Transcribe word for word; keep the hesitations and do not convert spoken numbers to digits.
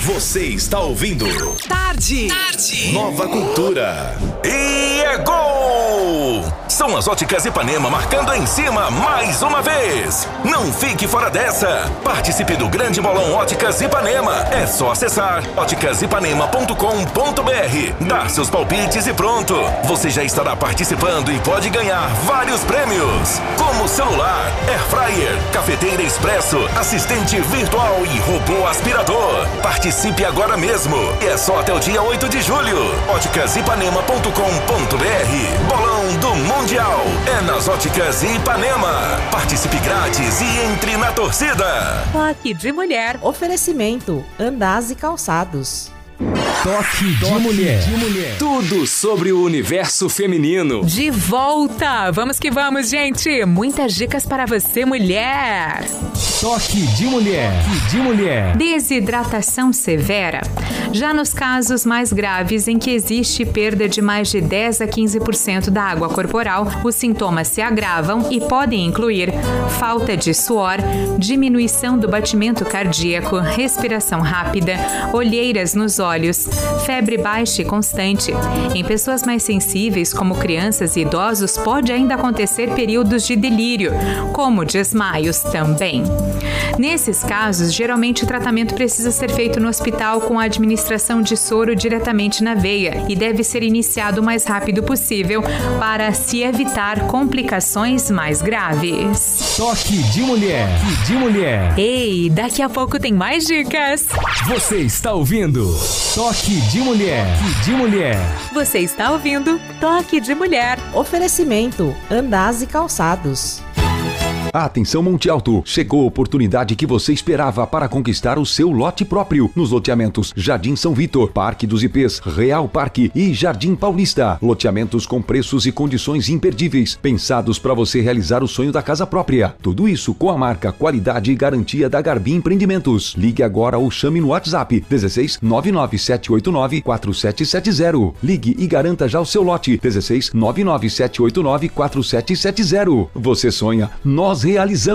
Você está ouvindo Tarde. Tarde. Nova Cultura. E é gol! São as Óticas Ipanema marcando em cima mais uma vez. Não fique fora dessa. Participe do grande bolão Óticas Ipanema. É só acessar óticas ipanema ponto com ponto br, dar seus palpites e pronto. Você já estará participando e pode ganhar vários prêmios, como celular, air fryer, cafeteira expresso, assistente virtual e robô aspirador. Participe agora mesmo. É só até o dia oito de julho. óticas ipanema ponto com ponto br. Bolão do Mundial é nas Óticas Ipanema. Participe grátis e entre na torcida. Toque de mulher. Oferecimento Andaz e Calçados. Toque de mulher. de mulher. Tudo sobre o universo feminino. De volta. Vamos que vamos, gente. Muitas dicas para você, mulher. Toque de mulher. de mulher. Desidratação severa. Já nos casos mais graves em que existe perda de mais de dez a quinze por cento da água corporal, os sintomas se agravam e podem incluir falta de suor, diminuição do batimento cardíaco, respiração rápida, olheiras nos olhos, febre baixa e constante. Em pessoas mais sensíveis, como crianças e idosos, pode ainda acontecer períodos de delírio, como desmaios também. Nesses casos, geralmente o tratamento precisa ser feito no hospital com a administração de soro diretamente na veia e deve ser iniciado o mais rápido possível para se evitar complicações mais graves. Toque de mulher. de mulher. Ei, daqui a pouco tem mais dicas. Você está ouvindo Toque de mulher. de mulher. Você está ouvindo Toque de Mulher. Oferecimento Andaz e Calçados. Atenção Monte Alto, chegou a oportunidade que você esperava para conquistar o seu lote próprio nos loteamentos Jardim São Vitor, Parque dos Ipês, Real Parque e Jardim Paulista. Loteamentos com preços e condições imperdíveis, pensados para você realizar o sonho da casa própria. Tudo isso com a marca, qualidade e garantia da Garbi Empreendimentos. Ligue agora ou chame no WhatsApp dezesseis nove nove sete oito nove quatro sete sete zero. Ligue e garanta já o seu lote dezesseis nove nove sete oito nove quatro sete sete zero. Você sonha, nós realizamos.